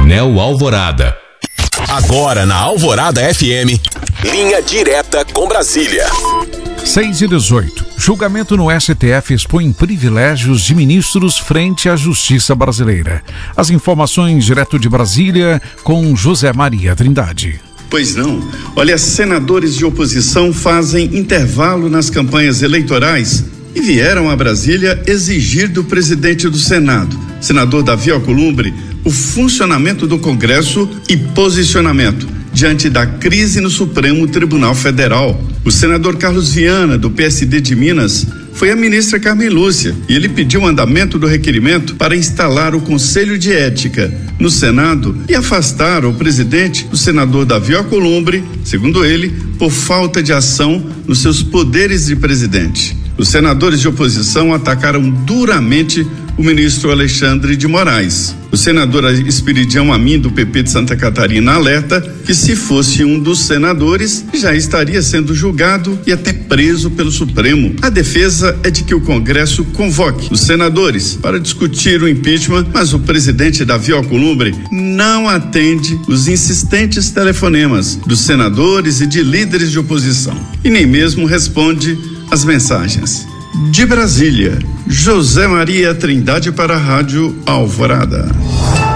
Coronel Alvorada. Agora na Alvorada FM, linha direta com Brasília. 6:18. Julgamento no STF expõe privilégios de ministros frente à justiça brasileira. As informações direto de Brasília com José Maria Trindade. Pois não. Olha, senadores de oposição fazem intervalo nas campanhas eleitorais e vieram a Brasília exigir do presidente do Senado, senador Davi Alcolumbre, o funcionamento do Congresso e posicionamento diante da crise no Supremo Tribunal Federal. O senador Carlos Viana, do PSD de Minas, foi a ministra Carmen Lúcia e ele pediu o andamento do requerimento para instalar o Conselho de Ética no Senado e afastar o presidente, o senador Davi Alcolumbre, segundo ele, por falta de ação nos seus poderes de presidente. Os senadores de oposição atacaram duramente o ministro Alexandre de Moraes. O senador Esperidião Amin, do PP de Santa Catarina, alerta que se fosse um dos senadores, já estaria sendo julgado e até preso pelo Supremo. A defesa é de que o Congresso convoque os senadores para discutir o impeachment, mas o presidente Davi Alcolumbre não atende os insistentes telefonemas dos senadores e de líderes de oposição e nem mesmo responde às mensagens. De Brasília, José Maria Trindade para a Rádio Alvorada.